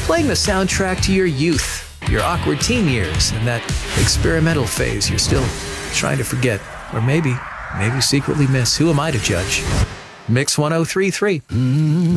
playing the soundtrack to your youth, your awkward teen years, and that experimental phase you're still trying to forget, or maybe secretly miss. Who am I to judge? Mix 1033.